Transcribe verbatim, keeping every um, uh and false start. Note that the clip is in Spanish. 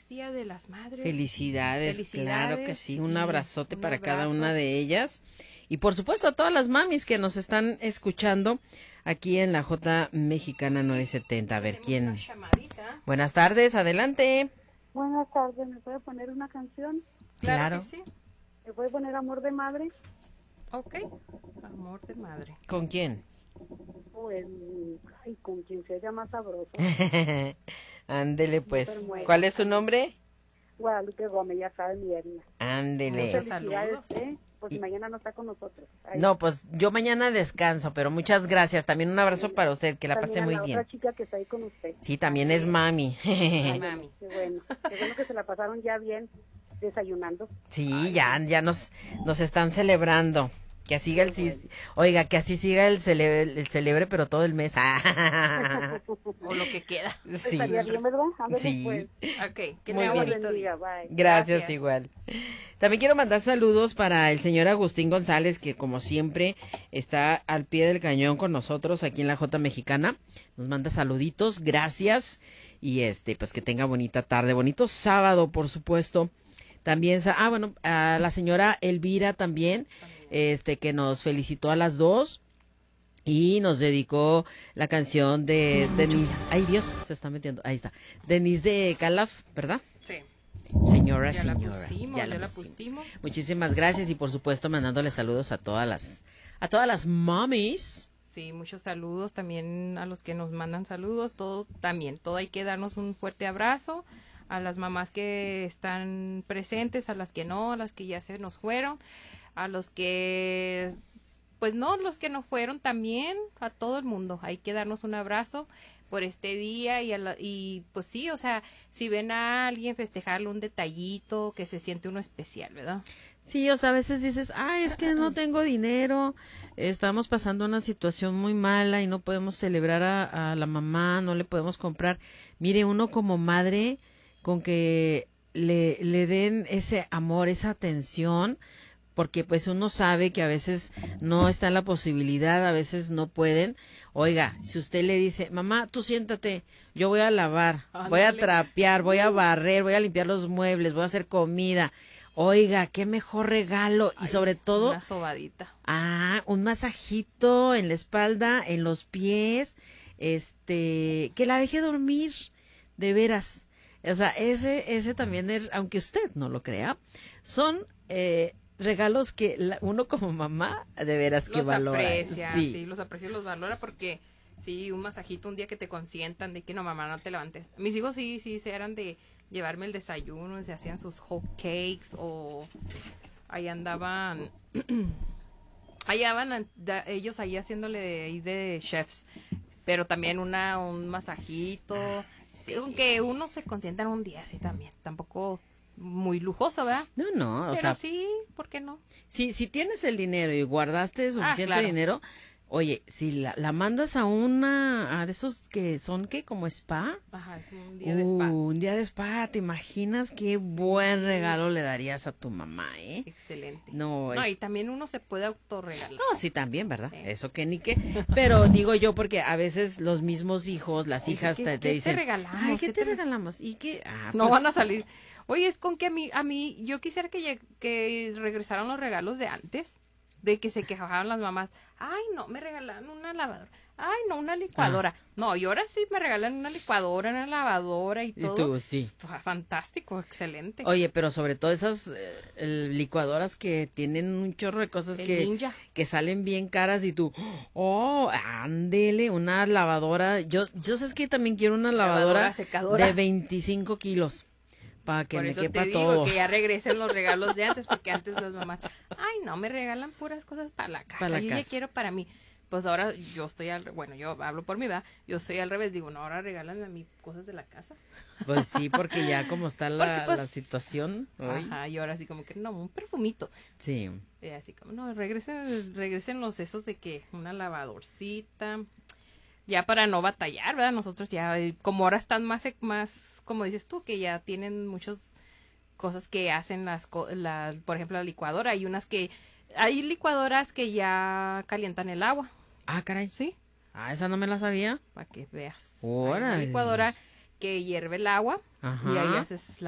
Día de las Madres. Felicidades, Felicidades, claro que sí, un abrazote un para abrazo. cada una de ellas. Y por supuesto a todas las mamis que nos están escuchando aquí en la J Mexicana novecientos setenta. A ver, ¿quién? Buenas tardes, adelante. Buenas tardes, ¿me puede poner una canción? Claro, Claro. que sí. ¿Me puede poner Amor de Madre? Ok, Amor de Madre. ¿Con quién? Pues, ay, con quien se haya más sabroso. Ándele pues. Supermuerta. ¿Cuál es su nombre? Guadalupe Gómez, ya sabe, mi hermana. Ándele. Muchas Felicidades, saludos. ¿eh? Pues Y- mañana no está con nosotros. Ahí. No, pues yo mañana descanso, pero muchas gracias. También un abrazo para usted, que la También pase a muy la bien. otra chica que está ahí con usted. Sí, también es mami. Ay, Mami. Qué bueno. Qué bueno que se la pasaron ya bien desayunando. Sí, ya, ya nos, nos están celebrando. Que siga el, Qué bueno. cis- oiga, que así siga el celebre, el celebre, pero todo el mes. O lo que queda. Sí, Estaría bien, ¿verdad? Ándale, sí. pues. Ok, que Muy tenga bien. bonito bendiga, día. bye. Gracias, Gracias. igual. También quiero mandar saludos para el señor Agustín González, que como siempre está al pie del cañón con nosotros aquí en la J Mexicana. Nos manda saluditos, gracias. Y este, pues que tenga bonita tarde, bonito sábado, por supuesto. También, sa- ah, bueno, a la señora Elvira también, este, que nos felicitó a las dos. Y nos dedicó la canción de Denise. Ay, Dios, se está metiendo. Ahí está. Denise de Calaf, ¿verdad? Sí. Señora, Ya la señora. pusimos, ya la pusimos. Muchísimas gracias y por supuesto mandándole saludos a todas las, a todas las mommies. Sí, muchos saludos también a los que nos mandan saludos, todo también, todo hay que darnos un fuerte abrazo a las mamás que están presentes, a las que no, a las que ya se nos fueron, a los que, pues no, los que no fueron también, a todo el mundo, hay que darnos un abrazo por este día y, a la- y pues sí, o sea, si ven a alguien festejarle un detallito, que se siente uno especial, ¿verdad? Sí, o sea, a veces dices, ay, es que no tengo dinero, estamos pasando una situación muy mala y no podemos celebrar a, a la mamá, no le podemos comprar. Mire, uno como madre, con que le, le den ese amor, esa atención, porque pues uno sabe que a veces no está en la posibilidad, a veces no pueden. Oiga, si usted le dice, mamá, tú siéntate, yo voy a lavar, voy a Ándale. trapear, voy a barrer, voy a limpiar los muebles, voy a hacer comida. Oiga, qué mejor regalo y Ay, sobre todo, una sobadita. ah, un masajito en la espalda, en los pies, este, que la deje dormir, de veras. O sea, ese, ese también es, aunque usted no lo crea, son eh, regalos que la- uno como mamá de veras que Los valora. aprecia, sí. los aprecia y los valora porque sí, un masajito un día que te consientan de que no, mamá, no te levantes. Mis hijos sí, sí, se eran de llevarme el desayuno y se hacían sus hot cakes o ahí andaban, ahí andaban da- ellos ahí haciéndole de, ahí de chefs. Pero también una, un masajito, aunque uno se consienta en un día, sí también, tampoco muy lujoso, ¿verdad? No, no, o Pero sea, sí, ¿por qué no? si, si tienes el dinero y guardaste suficiente claro. dinero, oye, si la, la mandas a una, a de esos que son, ¿qué? Como spa. Ajá, es un día de spa. Uh, un día de spa, ¿te imaginas qué buen regalo le darías a tu mamá, eh? Excelente. No, No, eh. y también uno se puede autorregalar. No, sí, también, ¿verdad? Sí. Eso que ni qué. Pero digo yo porque a veces los mismos hijos, las Oye, hijas ¿qué- te, qué te te dicen, regalamos? ay, ¿qué, ¿Qué te te re-?" regalamos? ¿Y qué? Ah, No pues, van a salir. Oye, es con que a mí, a mí, yo quisiera que, lleg- que regresaran los regalos de antes, de que se quejaban las mamás. Ay, no, me regalaron una lavadora. Ay, no, una licuadora. No, y ahora sí me regalan una licuadora, una lavadora y Y todo. tú, sí. Fa- Fantástico, excelente. Oye, pero sobre todo esas eh, el- licuadoras que tienen un chorro de cosas El que, Ninja. que salen bien caras y tú, oh, ándele, una lavadora. Yo, yo sé que también quiero una lavadora, Lavadora, secadora. de veinticinco kilos para que Por me eso quepa te digo todo. que ya regresen los regalos de antes, porque antes las mamás, ay, no, me regalan puras cosas para la casa, Para la yo ya casa. quiero para mí. Pues ahora yo estoy al, bueno, yo hablo por mi edad, yo estoy al revés, digo, no, ahora regalan a mí cosas de la casa. Pues sí, porque ya como está la, Porque, pues, la situación hoy. Ajá, y ahora así como que, no, un perfumito. Sí. Y así como, no, regresen, regresen los esos de que una lavadorcita, ya para no batallar, ¿verdad? Nosotros ya, eh, como ahora están más, e- más, como dices tú, que ya tienen muchas cosas que hacen las, co- las, por ejemplo, la licuadora, hay unas que, hay licuadoras que ya calientan el agua, Ah, caray. ¿sí? Ah, esa no me la sabía. Para que veas. Hay una Órale. licuadora que hierve el agua y ahí Ajá. haces